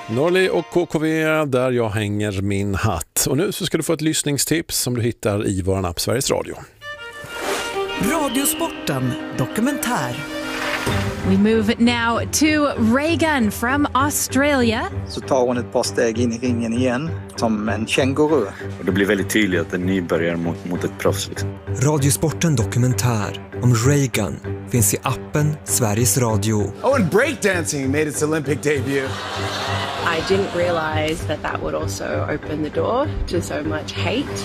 Norli och KKV där jag hänger min hatt. Och nu så ska du få ett lyssningstips som du hittar i vår app Sveriges Radio. Radiosporten dokumentär. We move now to Reagan from Australia. Så tar hon ett par steg in i ringen igen, som en känguru. Och det blir väldigt tydligt att en nybörjare mot ett proffs. Liksom. Radiosporten dokumentär om Reagan finns i appen Sveriges Radio. Oh, and breakdancing made its Olympic debut. I didn't realize that would also open the door to so much hate.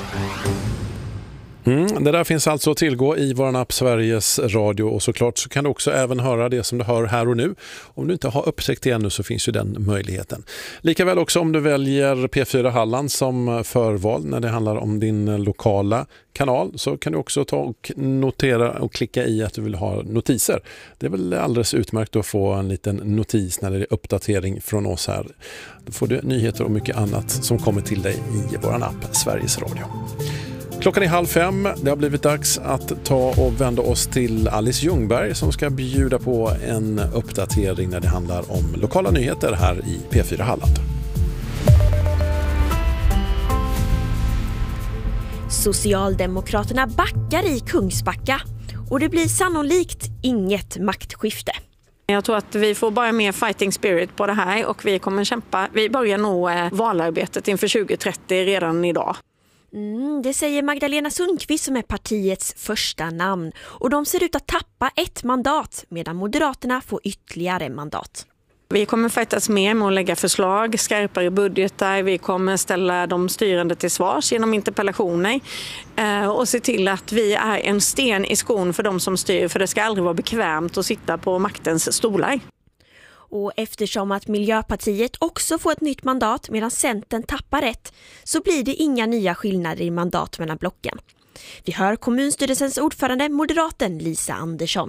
Det där finns alltså att tillgå i vår app Sveriges Radio, och såklart så kan du också även höra det som du hör här och nu. Om du inte har upptäckt det ännu så finns ju den möjligheten. Likaväl också om du väljer P4 Halland som förval när det handlar om din lokala kanal, så kan du också ta och notera och klicka i att du vill ha notiser. Det är väl alldeles utmärkt att få en liten notis när det är uppdatering från oss här. Då får du nyheter och mycket annat som kommer till dig i vår app Sveriges Radio. Klockan är 4:30. Det har blivit dags att ta och vända oss till Alice Ljungberg som ska bjuda på en uppdatering när det handlar om lokala nyheter här i P4 Halland. Socialdemokraterna backar i Kungsbacka och det blir sannolikt inget maktskifte. Jag tror att vi får bara mer fighting spirit på det här och vi kommer kämpa. Vi börjar nå valarbetet inför 2030 redan idag. Det säger Magdalena Sundqvist som är partiets första namn, och de ser ut att tappa ett mandat medan Moderaterna får ytterligare mandat. Vi kommer fightas mer med att lägga förslag, skarpare budgetar, vi kommer ställa de styrande till svars genom interpellationer och se till att vi är en sten i skon för de som styr, för det ska aldrig vara bekvämt att sitta på maktens stolar. Och eftersom att Miljöpartiet också får ett nytt mandat medan Centern tappar ett, så blir det inga nya skillnader i mandat mellan blocken. Vi hör kommunstyrelsens ordförande, moderaten Lisa Andersson.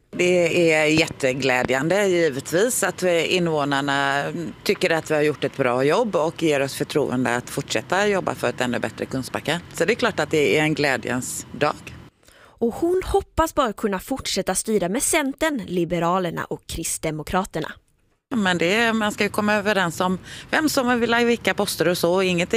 Det är jätteglädjande givetvis att invånarna tycker att vi har gjort ett bra jobb och ger oss förtroende att fortsätta jobba för ett ännu bättre Kungsbacka. Så det är klart att det är en glädjens dag. Och hon hoppas bara kunna fortsätta styra med Centern, Liberalerna och Kristdemokraterna. Men man ska ju komma överens om vem som vill ha vilka poster och så. Inget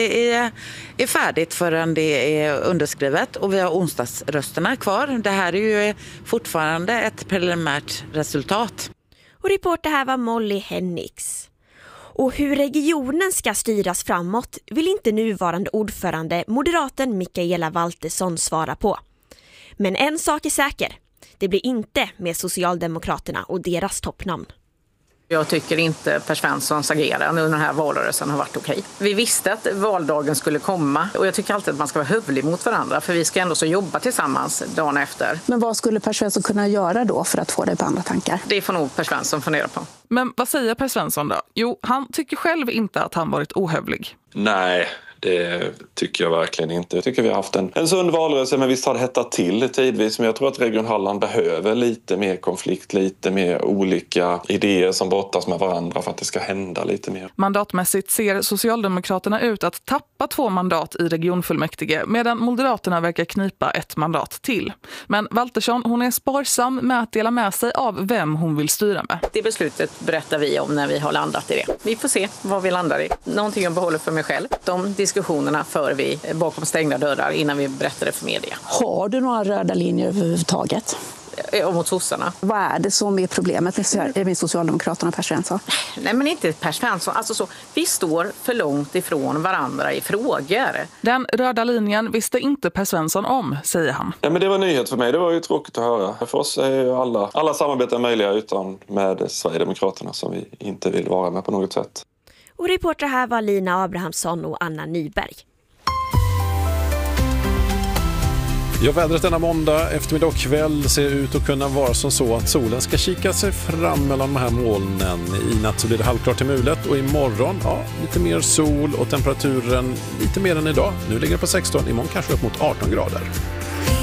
är färdigt förrän det är underskrivet och vi har onsdagsrösterna kvar. Det här är ju fortfarande ett preliminärt resultat. Och reporter här var Molly Hennix. Och hur regionen ska styras framåt vill inte nuvarande ordförande, moderaten Mikaela Waltersson, svara på. Men en sak är säker, det blir inte med Socialdemokraterna och deras toppnamn. Jag tycker inte Per Svenssons agerande under den här valrörelsen har varit okej. Vi visste att valdagen skulle komma och jag tycker alltid att man ska vara hövlig mot varandra, för vi ska ändå så jobba tillsammans dagen efter. Men vad skulle Per Svensson kunna göra då för att få dig på andra tankar? Det får nog Per Svensson fundera på. Men vad säger Per Svensson då? Jo, han tycker själv inte att han varit ohövlig. Nej, det tycker jag verkligen inte. Jag tycker vi har haft en sund valrörelse, men visst har det hettat till tidvis. Men jag tror att Region Halland behöver lite mer konflikt, lite mer olika idéer som brottas med varandra för att det ska hända lite mer. Mandatmässigt ser Socialdemokraterna ut att tappa 2 mandat i regionfullmäktige, medan Moderaterna verkar knipa 1 mandat till. Men Waltersson, hon är sparsam med att dela med sig av vem hon vill styra med. Det beslutet berättar vi om när vi har landat i det. Vi får se vad vi landar i. Någonting jag behåller för mig själv. De diskussionerna för vi bakom stängda dörrar innan vi berättar det för media. Har du några röda linjer överhuvudtaget? Och mot sossarna. Vad är det som är problemet med Socialdemokraterna och Per Svensson? Nej, men inte Per Svensson. Alltså så, vi står för långt ifrån varandra i frågor. Den röda linjen visste inte Per Svensson om, säger han. Ja, men det var nyhet för mig. Det var ju tråkigt att höra. För oss är ju alla samarbeten möjliga utan med Sverigedemokraterna som vi inte vill vara med på något sätt. Och reporter här var Lina Abrahamsson och Anna Nyberg. Ja, vädret denna måndag eftermiddag och kväll ser ut att kunna vara som så att solen ska kika sig fram mellan de här molnen. I natt så blir det halvklart till mulet och imorgon, lite mer sol och temperaturen lite mer än idag. Nu ligger det på 16, imorgon kanske upp mot 18 grader.